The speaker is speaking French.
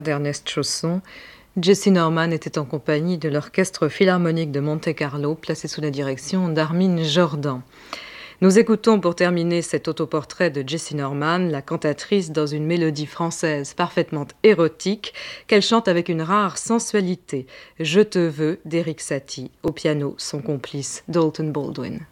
d'Ernest Chausson, Jessye Norman était en compagnie de l'Orchestre Philharmonique de Monte-Carlo, placé sous la direction d'Armin Jordan. Nous écoutons pour terminer cet autoportrait de Jessye Norman, la cantatrice dans une mélodie française parfaitement érotique qu'elle chante avec une rare sensualité. Je te veux d'Erik Satie, au piano son complice Dalton Baldwin.